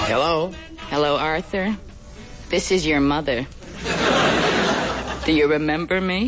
Hello? Hello, Arthur. This is your mother. Do you remember me?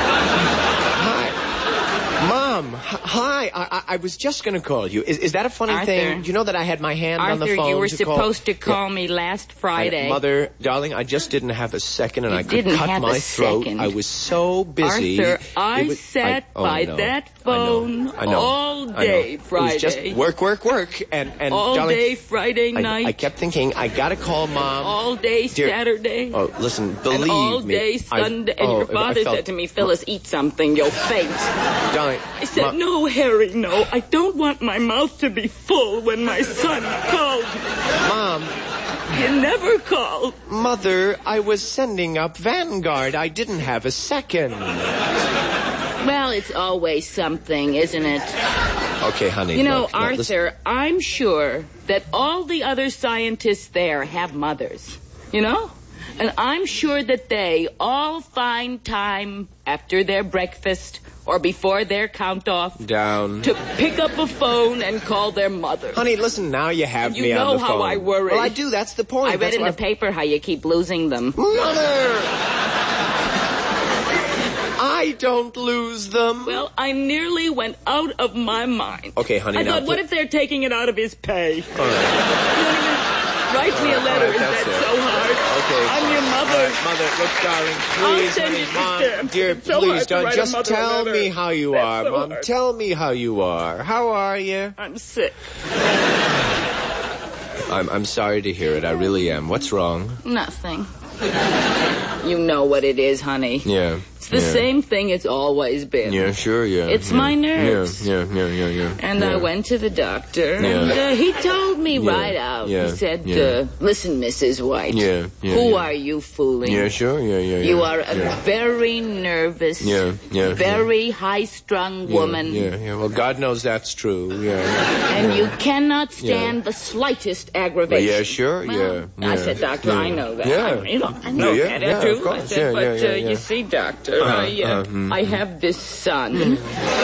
Hi. Mom, hi. I was just going to call you. Is that a funny Arthur, thing? You know that I had my hand on the phone? Arthur, you were supposed to call me last Friday. Mother, darling, I just didn't have a second, and You I could didn't cut have my a throat. second. I was so busy. Arthur, I sat by that phone all day Friday. It was just work, and all darling, day Friday night. I kept thinking, I gotta call Mom. All day Saturday. Oh, listen, believe and all me. day Sunday. And your father said to me, Phyllis, eat something, you'll faint. Darling, I said, no, Harry, no. I don't want my mouth to be full when my son called me. Mom. You never called. Mother, I was sending up Vanguard. I didn't have a second. Well, it's always something, isn't it? Okay, honey. You know, look, Arthur, I'm sure that all the other scientists there have mothers, you know? And I'm sure that they all find time after their breakfast or before their count-off down to pick up a phone and call their mother. Honey, listen, now you have me on the phone. You know how I worry. Well, I do. That's the point. I read in the paper how you keep losing them. Mother! I don't lose them. Well, I nearly went out of my mind. Okay, honey, I thought, what if they're taking it out of his pay? All right. Write me a letter. Is that so hard? Okay. I'm your mother. Mother, look, darling, I'll please, send honey, you the Mom, stamp. dear, It's so please hard to don't. write a Just mother a tell letter. me how you are, so Mom. hard. Tell me how you are. How are you? I'm sick. I'm sorry to hear it. I really am. What's wrong? Nothing. You know what it is, honey. Yeah. It's the same thing it's always been. Yeah, sure, yeah. It's my nerves. Yeah. And I went to the doctor, and he told me right out. He said, listen, Mrs. White, who are you fooling? Yeah, sure, yeah. You are a very nervous, very high-strung woman. Yeah. Well, God knows that's true, And you cannot stand the slightest aggravation. Yeah, sure, well, I said, Doctor, I know that. Yeah. I know that, too. Of course. I said, but you see, Doctor, I have this son. And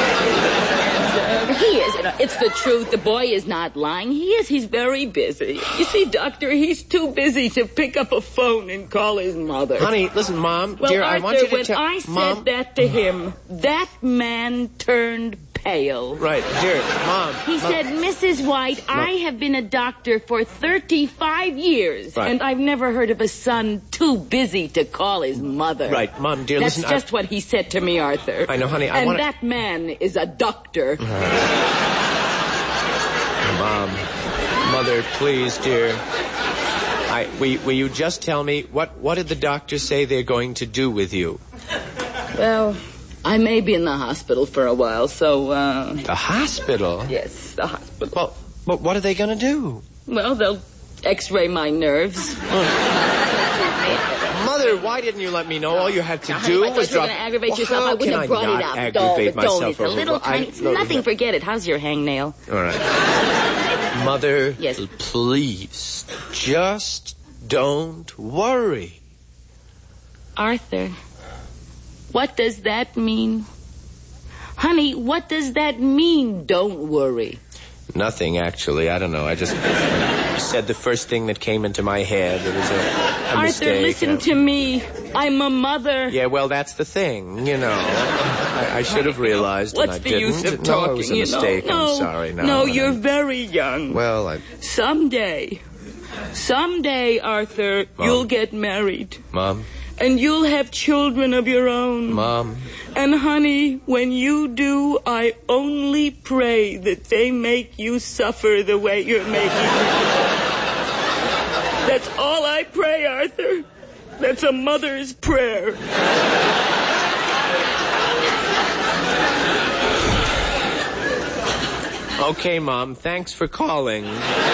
he is, it's the truth. The boy is not lying. He is. He's very busy. You see, Doctor, he's too busy to pick up a phone and call his mother. Honey, listen, Mom, well, dear, Arthur, I want you to when I said Mom, that to him, that man turned pale. Right, dear, Mom. He said, Mrs. White, I have been a doctor for 35 years, and I've never heard of a son too busy to call his mother. Right, Mom, dear, That's listen. That's just what he said to me, Arthur. I know, honey, And that man is a doctor. Mom, Mother, please, dear. Will you just tell me, what did the doctor say they're going to do with you? Well, I may be in the hospital for a while, so, The hospital? Yes, the hospital. Well, what are they going to do? Well, they'll x-ray my nerves. Mother, why didn't you let me know? All you had to do was drop... You're going to aggravate yourself. I wouldn't have brought it up. Aggravate myself It's a little tiny... It's nothing, forget it. How's your hangnail? All right. Mother, yes. Please, just don't worry. Arthur, what does that mean? Honey, what does that mean, don't worry? Nothing, actually. I don't know. I just said the first thing that came into my head. It was a mistake. Arthur, listen to me. I'm a mother. Yeah, well, that's the thing, you know. I should have realized, What's and I the didn't. use of talking, No, it was a mistake. No, I'm sorry. No, you're very young. Well, Someday, Arthur, Mom. you'll get married. Mom. And you'll have children of your own. Mom. And, honey, when you do, I only pray that they make you suffer the way you're making me. That's all I pray, Arthur. That's a mother's prayer. Okay, Mom, thanks for calling.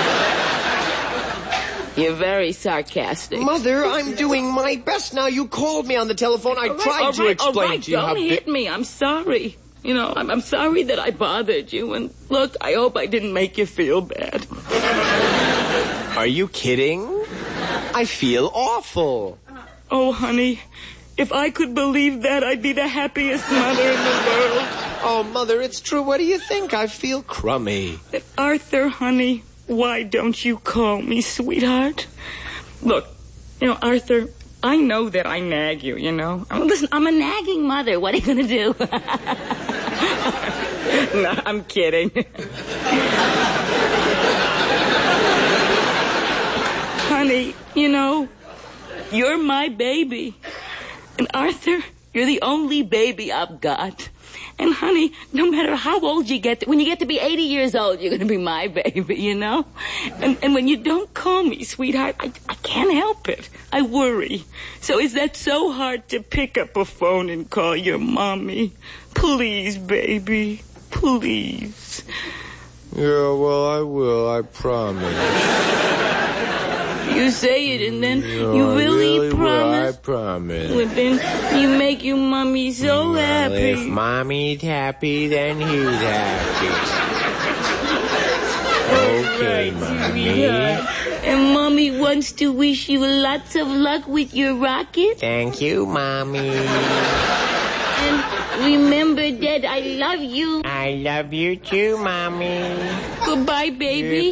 You're very sarcastic. Mother, I'm doing my best now. You called me on the telephone. I tried to explain to you how... Don't hit me. I'm sorry. You know, I'm sorry that I bothered you. And look, I hope I didn't make you feel bad. Are you kidding? I feel awful. Oh, honey, if I could believe that, I'd be the happiest mother in the world. Oh, Mother, it's true. What do you think? I feel crummy. Arthur, honey, why don't you call me, sweetheart? Look, Arthur, I know that I nag you, Listen, I'm a nagging mother. What are you going to do? No, I'm kidding. Honey, you're my baby. And Arthur, you're the only baby I've got. And honey, no matter how old you get, when you get to be 80 years old, you're going to be my baby, And when you don't call me, sweetheart, I can't help it. I worry. So is that so hard to pick up a phone and call your mommy? Please, baby. Please. Yeah, well, I will. I promise. You say it and then you really promise? I promise. Well, then you make your mommy so happy. If mommy's happy, then he's happy. Okay, mommy. And mommy wants to wish you lots of luck with your rocket. Thank you, mommy. And remember, Dad, I love you. I love you too, mommy. Goodbye, baby.